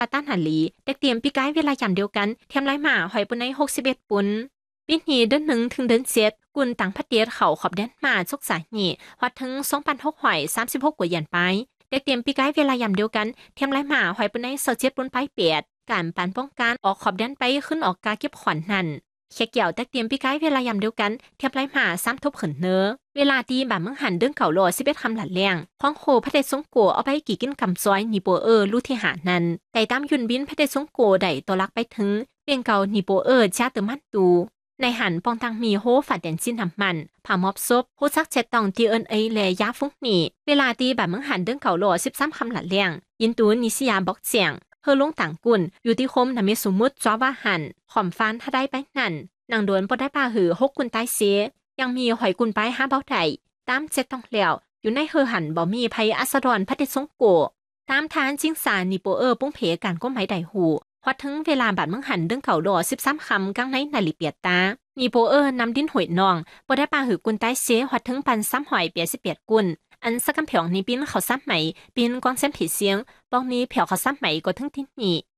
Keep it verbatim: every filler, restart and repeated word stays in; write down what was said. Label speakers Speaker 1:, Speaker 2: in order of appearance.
Speaker 1: ปาต้านหันหลีแต่เตรียมปีกายเวลายามเดียวกันเทียมไรหมาหอยปุนในหกสิบเอ็ดปุนปีนี้เดือนหนึ่งถึงเดือนเจ็ดกุนต่างพัดเดียดเขาขอบแดนมาจกสายนี่วัดถึงสองพันหกหอยสามสิบหกกว่าหยันไปแต่เตรียมปีกายเวลายามเดียวกันเทียมไรหมาหอยปุนในเสาเจ็ดปุนไปเปียดการปานป้องกันออกขอบแดนไปขึ้นออกกาเก็บขวัญนั่นแค่เกี่ยวแต่เตรียมปีกายเวลายามเดียวกันเทียมไรหมาซ้ำทบขืนเนื้อเวลาตีบ่าเมืองหันเดินเก่าโลสิบเอ็ดคำหลัดแรงพ้องโคพระเดชสงโกเอาไปกี่กินกำซอยนีโปเออร์ลู่ที่หานั้นแต่ตามยุนบินพระเดชสงโกได้ตัวลักไปถึงเปียงเก่านีโปเออร์ชาเตอร์มันตูในหันปองตังมีโฮฝัดแดนจินทำมันผ่ามอบซบโฮซักเจ็ดตองทีเอินเอเลยยาฟุ้งหนีเวลาตีบ่าเมืองหันเดินเก่าโลสิบสามคำหลัดแรงยินตูนิสยาบอกเสียงเฮอลงต่างกุนอยู่ที่คมนำมีสมมุติจ้าว่าหันขอมฟันถ้าได้ไปนั่นนางโดนปอได้ปาหือหกกุนตายเสียยังมีหอยกุนไปห้าเบ้าไดตามเจ็ดต้องแล้วอยู่ในเฮอหันบ่มีภัยอัสดรพระเดชสงโกตามทานจิงสานิโปเออร์ปุ้งเพกันก็ไม่ได้หูพอถึงเวลาบัดเมืองหันเดิงเก่าดอสิบสามคำกังในนาลิเปียตานิโปเออร์นำดินหวยนองปอได้ปาหือกุนตายเสียพอถึงปันซ้ำหอยเปียสิเปียดกุนอันสักกำเผียงนี้ปิ้นเขาซ้ำไหมปิ้นกองเส้นผีเสียงปองนี้เผียวเขาซ้ำไหมก็ถึงที่นี่